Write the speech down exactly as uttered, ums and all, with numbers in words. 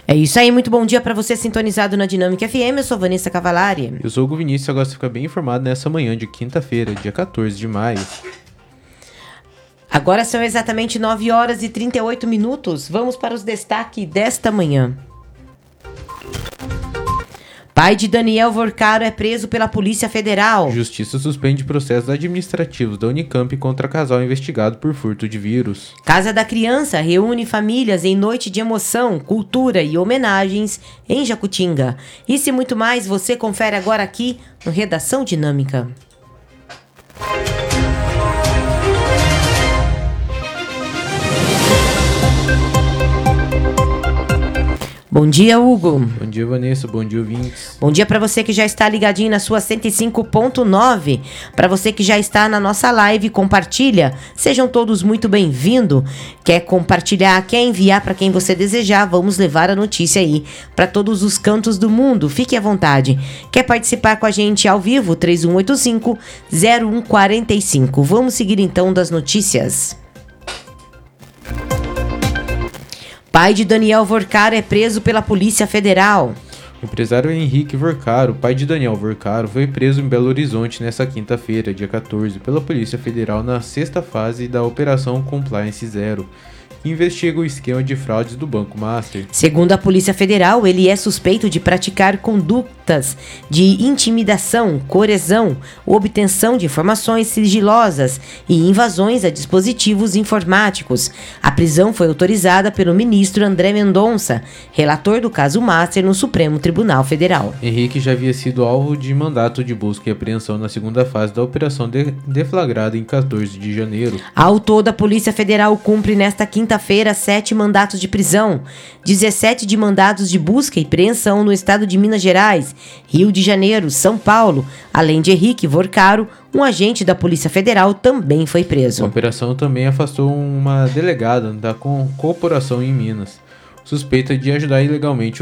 É isso aí, muito bom dia para você sintonizado na Dinâmica F M, eu sou Vanessa Cavalari. Eu sou o Hugo Vinícius, agora você fica bem informado nessa manhã de quinta-feira, dia quatorze de maio. Agora são exatamente nove horas e trinta e oito minutos, vamos para os destaques desta manhã. Pai de Daniel Vorcaro é preso pela Polícia Federal. Justiça suspende processos administrativos da Unicamp contra casal investigado por furto de vírus. Casa da Criança reúne famílias em noite de emoção, cultura e homenagens em Jacutinga. Isso e muito mais você confere agora aqui no Redação Dinâmica. Bom dia, Hugo. Bom dia, Vanessa. Bom dia, ouvintes. Bom dia para você que já está ligadinho na sua cento e cinco ponto nove. Para você que já está na nossa live, compartilha. Sejam todos muito bem-vindos. Quer compartilhar, quer enviar para quem você desejar, vamos levar a notícia aí para todos os cantos do mundo. Fique à vontade. Quer participar com a gente ao vivo? três um oito cinco, zero um quatro cinco. Vamos seguir então das notícias. Pai de Daniel Vorcaro é preso pela Polícia Federal. O empresário Henrique Vorcaro, pai de Daniel Vorcaro, foi preso em Belo Horizonte nesta quinta-feira, dia quatorze, pela Polícia Federal na sexta fase da Operação Compliance Zero, que investiga o esquema de fraudes do Banco Master. Segundo a Polícia Federal, ele é suspeito de praticar condutas de intimidação, coerção, obtenção de informações sigilosas e invasões a dispositivos informáticos. A prisão foi autorizada pelo ministro André Mendonça, relator do caso Master no Supremo Tribunal Federal. Henrique já havia sido alvo de mandato de busca e apreensão na segunda fase da operação de- deflagrada em quatorze de janeiro. Ao todo, a Polícia Federal cumpre nesta quinta-feira sete mandatos de prisão, dezessete de mandados de busca e apreensão no estado de Minas Gerais, Rio de Janeiro, São Paulo. Além de Henrique Vorcaro, um agente da Polícia Federal também foi A preso. operação também afastou uma delegada da co- corporação em Minas, suspeita de ajudar ilegalmente